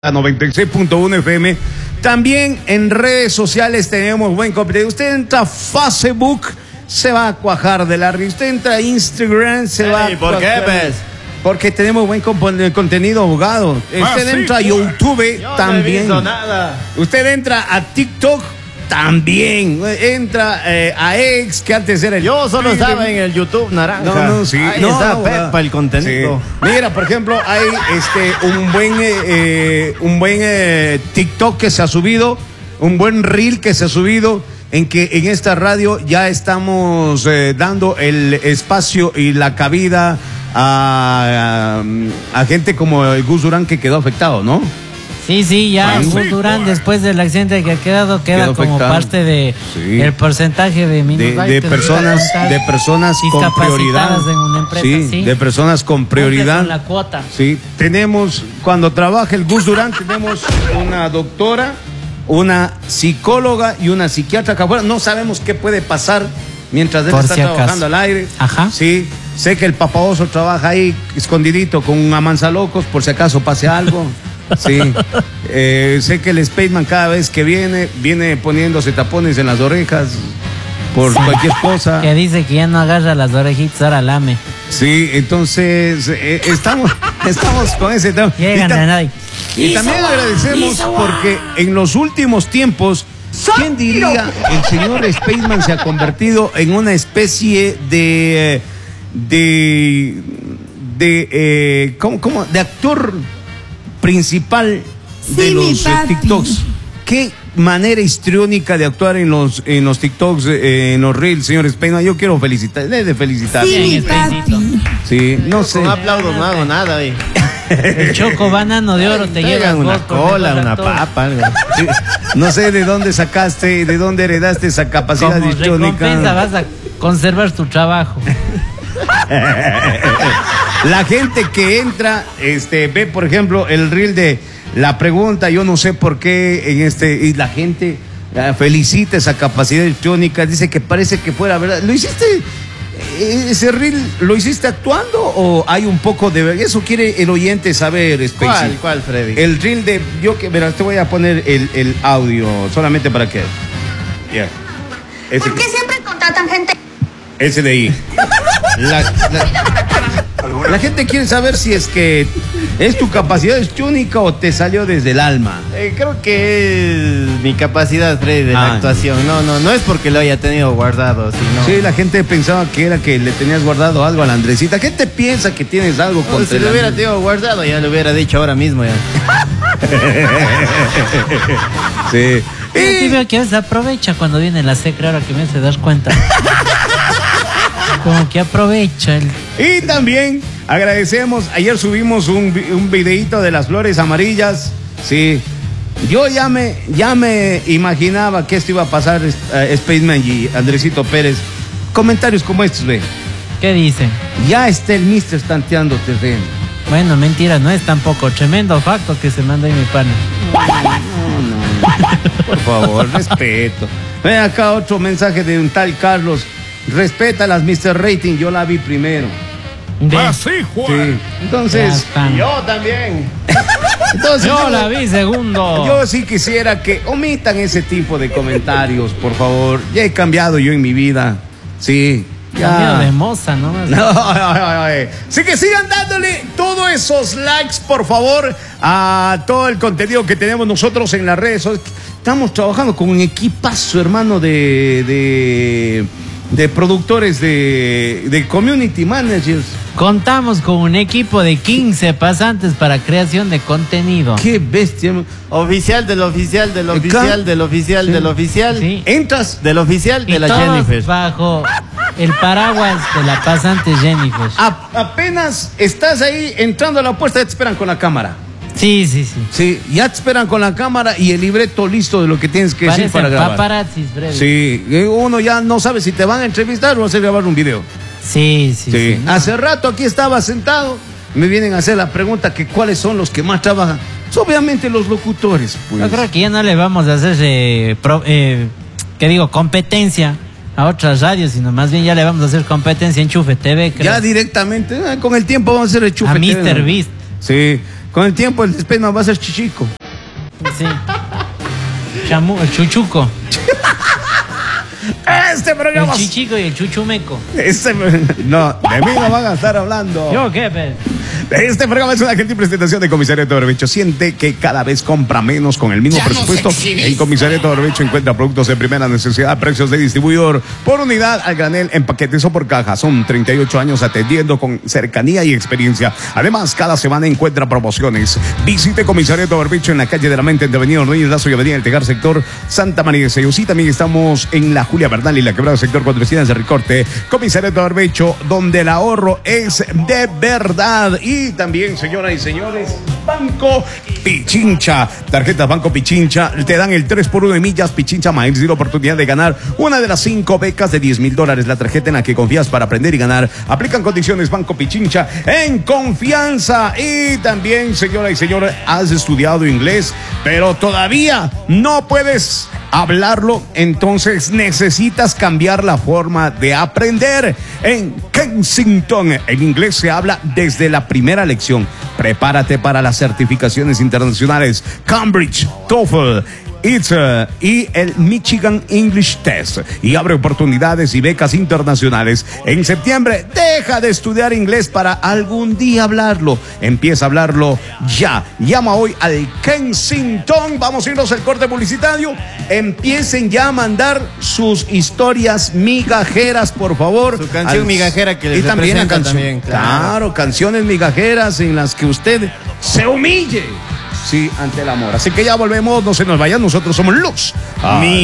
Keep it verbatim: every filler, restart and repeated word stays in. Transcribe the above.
A noventa y seis punto uno F M. También en redes sociales tenemos buen contenido. Usted entra a Facebook, se va a cuajar de la risa. Usted entra a Instagram, se Ey, va a ¿por qué, pues? Porque tenemos buen contenido, abogado. Usted Ah, entra sí, a YouTube, Yo también. No he visto nada. Usted entra a TikTok, también. Entra eh, a X, que antes era el... Yo solo estaba en el YouTube naranja. No, no, sí. Ahí no, está no, Pepa el contenido. Sí. Mira, por ejemplo, hay este un buen eh, eh, un buen eh, TikTok que se ha subido, un buen reel que se ha subido, en que en esta radio ya estamos eh, dando el espacio y la cabida a, a, a gente como el Gus Durán, que quedó afectado, ¿no? Sí, sí, ya Ah, Gus sí, Durán, joder. después del accidente que ha quedado, queda Quedó como afectado. parte de Sí. el porcentaje de De, minusválidos de personas, de personas con prioridad. discapacitadas en una empresa, Sí, sí. de personas con prioridad. Con la cuota. Sí, tenemos, cuando trabaja el Gus Durán, tenemos una doctora, una psicóloga y una psiquiatra acá afuera. No sabemos qué puede pasar mientras él Por está si acaso. trabajando al aire. Ajá. Sí, sé que el papaoso trabaja ahí escondidito con un amansalocos por si acaso pase algo. Sí, eh, sé que el Spaceman cada vez que viene, viene poniéndose tapones en las orejas por cualquier cosa. Que dice que ya no agarra las orejitas, ahora lame. Sí, entonces eh, estamos, estamos con ese tema. Llegan Y ta- a nadie. Y también agradecemos porque en los últimos tiempos, ¿quién diría? El señor Spaceman se ha convertido en una especie de de de eh, ¿cómo, cómo? de actor principal de Sí, mi los eh, papi. TikToks. Qué manera histriónica de actuar en los en los TikToks, eh, en los reels, señor Spaceman. Yo quiero felicitar, de felicitar. Sí, mi Bien, papi. Sí, no sé. Con aplausos no hago nada ahí. El choco banano de oro te lleva Traigan una vos por cola, mejor una actor. papa, algo. Sí, no sé de dónde sacaste, de dónde heredaste esa capacidad Como recompensa histriónica. vas a conservar tu trabajo. La gente que entra, este, ve por ejemplo el reel de la pregunta, yo no sé por qué en este, y la gente ah, felicita esa capacidad histriónica, dice que parece que fuera verdad. ¿Lo hiciste, eh, ese reel, lo hiciste actuando o hay un poco de, eso quiere el oyente saber, Spacey? ¿Cuál, cuál, Freddy? El reel de, yo que, verás, te voy a poner el, el audio solamente para que, ya. Ese, ¿Por qué siempre contratan gente? ese de ahí. La, la- la gente quiere saber si es que es tu capacidad histriónica o te salió desde el alma. Eh, creo que es mi capacidad, Freddy, de Ah, la actuación. No, no, no es porque lo haya tenido guardado, sino... Sí, la gente pensaba que era que le tenías guardado algo a la Andresita. ¿Qué te piensa que tienes algo No, contra si el lo hubiera Andrés? tenido guardado, ya lo hubiera dicho ahora mismo. Ya. Sí. Yo sí Y- veo que a veces aprovecha cuando viene la secre, ahora que me hace dar cuenta. Como que aprovecha el... Y también agradecemos, ayer subimos un, vi- un videíto de las flores amarillas, sí. Yo ya me, ya me imaginaba que esto iba a pasar, eh, Spaceman y Andresito Pérez. Comentarios como estos, ve. ¿Qué dicen? Ya está el mister tanteando terreno. Bueno, mentira, no es tampoco. Tremendo facto que se manda ahí mi pana. Por favor, respeto. Ven acá otro mensaje de un tal Carlos. Respeta las mister Rating, yo la vi primero. De- Ah, sí, Sí. Juan. Ya Entonces, están. Yo también. entonces Yo la vi segundo. Yo sí quisiera que omitan ese tipo de comentarios, por favor. Ya he cambiado yo en mi vida. Sí. Cambiado de Ya. moza, ¿no? No, ay, ay, ay. Así que sigan dándole todos esos likes, por favor, a todo el contenido que tenemos nosotros en las redes. Estamos trabajando con un equipazo, hermano, de, de, de productores, de, de community managers. Contamos con un equipo de quince pasantes para creación de contenido. Qué bestia. Oficial del oficial del Acá. oficial del oficial Sí. del oficial. Sí. Entras, Del oficial Y de la todos Jennifer. bajo el paraguas de la pasante Jennifer. a- apenas estás ahí entrando a la puerta, ya te esperan con la cámara. Sí, sí, sí. Sí, ya te esperan con la cámara y el libreto listo de lo que tienes que decir Parecen para grabar. paparazzis, Freddy. Sí, eh, uno ya no sabe si te van a entrevistar o hacer grabar un video. Sí, sí, Sí. sí. No. Hace rato aquí estaba sentado, me vienen a hacer la pregunta que cuáles son los que más trabajan. Pues, obviamente los locutores, pues. Yo creo que ya no le vamos a hacer, eh, pro- eh, ¿qué digo? Competencia a otras radios, sino más bien ya le vamos a hacer competencia en Enchufe T V, creo. Ya directamente, eh, con el tiempo vamos a hacer el chupe. A T V, mister ¿no? Beast. Sí, Con el tiempo el despeino va a ser chichico. Sí. Chamu, el chuchuco. Este El programa... chichico y el chuchumeco. Este, no, de mí no van a estar hablando. ¿Yo qué, pe? Este programa es una gentil presentación de Comisariato Barbecho. Siente que cada vez compra menos con el mismo Ya presupuesto. nos exhibiste. En Comisariato Barbecho encuentra productos de primera necesidad, precios de distribuidor, por unidad, al granel, en paquetes o por caja. Son treinta y ocho años atendiendo con cercanía y experiencia. Además, cada semana encuentra promociones. Visite Comisariato Barbecho en la calle de la Mente, entre Avenida Reyes Lazo y Avenida del Tejar, sector Santa María de Sayusí. También estamos en la Julia Bernal y la Quebrada, sector Cuatro Esquinas de Ricorte. Comisariato Barbecho, donde el ahorro es de verdad. Y también, señoras y señores, Banco Pichincha. Tarjetas Banco Pichincha te dan el tres por uno de millas Pichincha Miles y la oportunidad de ganar una de las cinco becas de diez mil dólares. La tarjeta en la que confías para aprender y ganar. Aplican condiciones Banco Pichincha en confianza. Y también, señoras y señores, has estudiado inglés, pero todavía no puedes hablarlo, entonces necesitas cambiar la forma de aprender. En Kensington, en inglés se habla desde la primera lección. Prepárate para las certificaciones internacionales Cambridge, TOEFL, I T S A y el Michigan English Test, y abre oportunidades y becas internacionales. En septiembre, deja de estudiar inglés para algún día hablarlo. Empieza a hablarlo ya. Llama hoy al Kensington. Vamos a irnos al corte publicitario. Empiecen ya a mandar sus historias migajeras, por favor. Su canción Al- migajera que les y también representa canción- también, claro. claro. canciones migajeras en las que usted se humille. Sí, ante el amor. Así que ya volvemos, no se nos vayan, nosotros somos Luz.